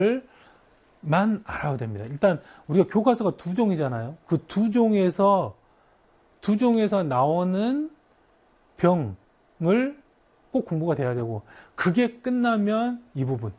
만 알아야 됩니다. 일단 우리가 교과서가 두 종이잖아요. 그 두 종에서 나오는 병을 꼭 공부가 돼야 되고, 그게 끝나면 이 부분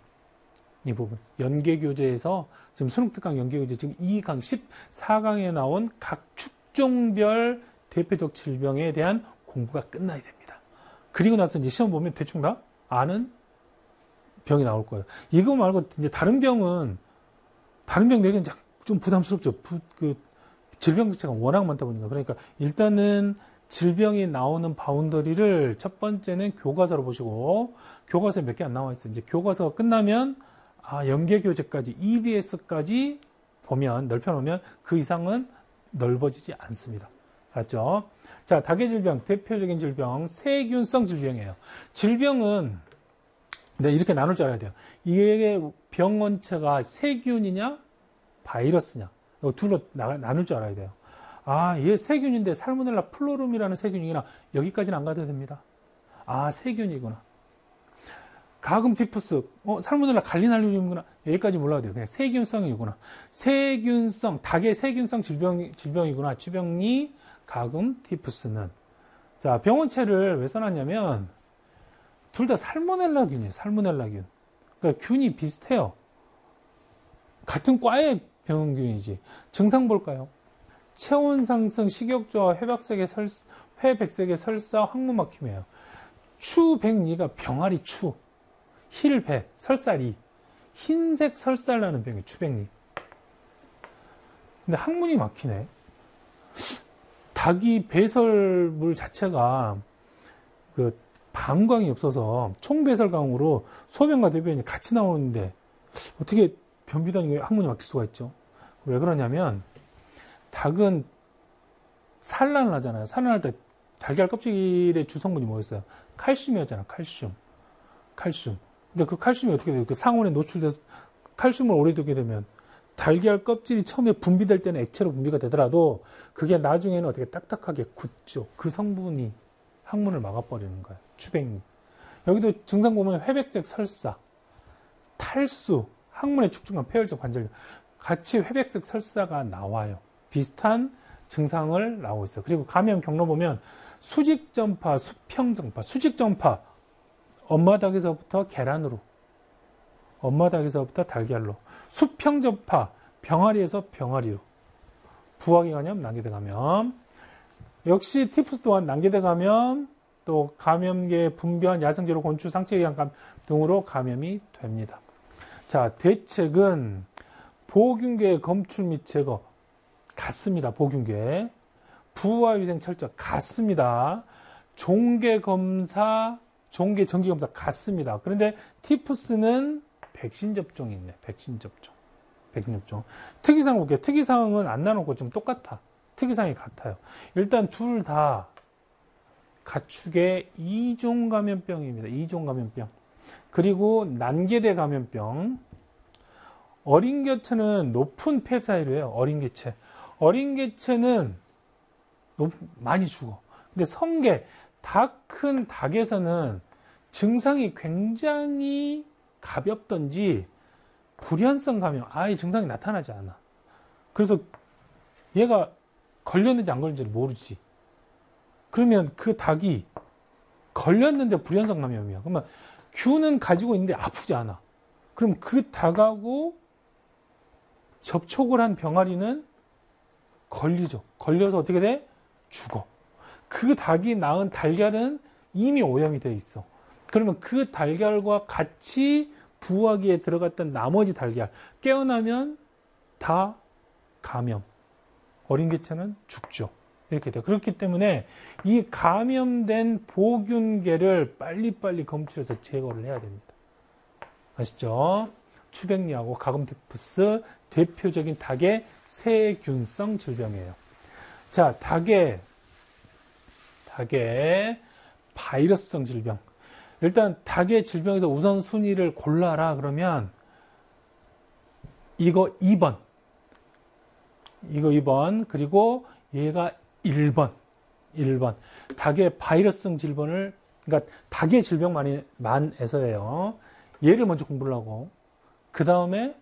연계교재에서 지금 수능특강 연계교재 지금 2강 14강에 나온 각 축종별 대표적 질병에 대한 공부가 끝나야 됩니다. 그리고 나서 이제 시험 보면 대충 다 아는 병이 나올 거예요. 이거 말고 이제 다른 병 내기는 좀 부담스럽죠. 그 질병 자체가 워낙 많다 보니까. 그러니까 일단은 질병이 나오는 바운더리를 첫 번째는 교과서로 보시고, 교과서에 몇 개 안 나와 있어요. 이제 교과서가 끝나면 연계교재까지 EBS까지 보면 넓혀놓으면 그 이상은 넓어지지 않습니다. 알았죠? 자, 닭의 질병, 대표적인 질병, 세균성 질병이에요. 질병은 이렇게 나눌 줄 알아야 돼요. 이게 병원체가 세균이냐 바이러스냐, 이 둘로 나눌 줄 알아야 돼요. 얘 세균인데 살모넬라 플로rum이라는 세균이구나, 여기까지는 안 가도 됩니다. 세균이구나. 가금 티푸스, 살모넬라 갈리날리움이구나, 여기까지 몰라도 돼요. 그냥 세균성이구나. 닭의 세균성 질병이구나. 추병리 가금 티푸스는. 자, 병원체를 왜 써놨냐면 둘 다 살모넬라균이에요. 살모넬라균. 그러니까 균이 비슷해요. 같은 과의 병균이지. 증상 볼까요? 체온 상승, 식욕 저하, 회백색의 설사, 항문 막힘이에요. 추백리가 병아리 추, 힐백, 설사리, 흰색 설살 나는 병이 추백리. 근데 항문이 막히네. 닭이 배설물 자체가 그 방광이 없어서 총배설광으로 소변과 대변이 같이 나오는데 어떻게 변비단이 항문이 막힐 수가 있죠? 왜 그러냐면 닭은 산란을 하잖아요. 산란할 때 달걀 껍질의 주성분이 뭐였어요? 칼슘이었잖아요. 칼슘. 근데 그 칼슘이 어떻게 돼요? 그 상온에 노출돼서 칼슘을 오래 두게 되면 달걀 껍질이 처음에 분비될 때는 액체로 분비가 되더라도 그게 나중에는 어떻게 딱딱하게 굳죠. 그 성분이 항문을 막아버리는 거예요. 추백리. 여기도 증상 보면 회백색 설사, 탈수, 항문의 축중감, 폐혈증, 관절염 같이 회백색 설사가 나와요. 비슷한 증상을 나오고 있어요. 그리고 감염 경로 보면 수직전파, 수평전파, 수직전파 엄마 닭에서부터 계란으로, 엄마 닭에서부터 달걀로, 수평전파 병아리에서 병아리로, 부화기 감염, 난개대 감염. 역시 티푸스 또한 난개대 감염, 또 감염계 분변, 야생제로 곤충, 상체기관 등으로 감염이 됩니다. 자, 대책은 보균계 검출 및 제거 같습니다. 보균계. 부화위생 철저 같습니다. 종계 검사, 종계 정기 검사 같습니다. 그런데 티푸스는 백신 접종이 있네. 백신 접종. 특이사항 볼게요. 특이사항은 안 나누고 좀 똑같아. 특이사항이 같아요. 일단 둘 다 가축의 이종 감염병입니다. 이종 감염병. 그리고 난개대 감염병. 어린 개체는 높은 폐사율이에요. 어린 개체. 어린 개체는 많이 죽어. 근데 성게, 큰 닭에서는 증상이 굉장히 가볍던지 불연성 감염, 아예 증상이 나타나지 않아. 그래서 얘가 걸렸는지 안 걸렸는지 모르지. 그러면 그 닭이 걸렸는데 불연성 감염이야. 그러면 균은 가지고 있는데 아프지 않아. 그럼 그 닭하고 접촉을 한 병아리는 걸리죠. 걸려서 어떻게 돼? 죽어. 그 닭이 낳은 달걀은 이미 오염이 돼 있어. 그러면 그 달걀과 같이 부화기에 들어갔던 나머지 달걀 깨어나면 다 감염. 어린 개체는 죽죠. 이렇게 돼요. 그렇기 때문에 이 감염된 보균계를 빨리빨리 검출해서 제거를 해야 됩니다. 아시죠? 추백리하고 가금티푸스 대표적인 닭의 세균성 질병이에요. 자, 닭의 바이러스성 질병. 일단 닭의 질병에서 우선순위를 골라라 그러면 이거 2번. 그리고 얘가 1번. 닭의 바이러스성 질병을, 그러니까 닭의 질병만에서예요. 얘를 먼저 공부를 하고 그 다음에